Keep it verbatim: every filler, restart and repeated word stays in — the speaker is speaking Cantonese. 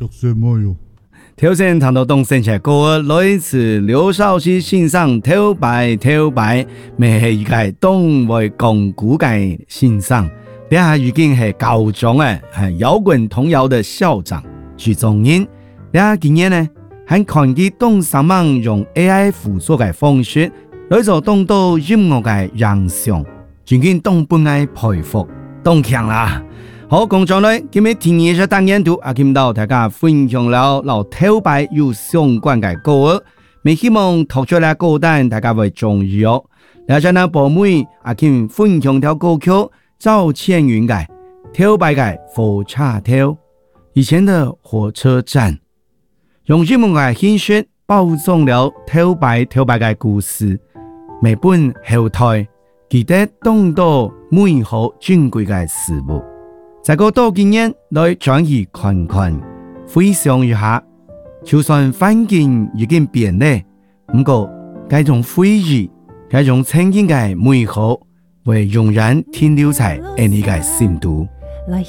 什么哟？ 头先谈到动身起歌，来自刘少奇先生《头白头白》，咪係一個東為講古嘅先生，你下已經係高中誒，係搖滾童謠的校長徐宗英。你下今年呢，喺看見東三網用 A I 輔助嘅方式來做東到音樂嘅人像，盡見東本嘅佩服，東強啦。好，工作呢，今日聽一下單元度，啊，見到大家分享了老頭白有相關嘅歌，未希望讀出來歌單，大家會中意哦。嚟陣呢，寶妹啊，見分享條歌曲，趙倩雲嘅頭白嘅火車頭，以前的火車站，用音樂嘅形式包裝了頭白頭白嘅故事，每本後台記得當到美好珍貴嘅事物。在個多經驗來轉移看看，回想一下，就算環境已經變了，不過這種回憶、這種曾經的美好，會永遠停留在你的心度。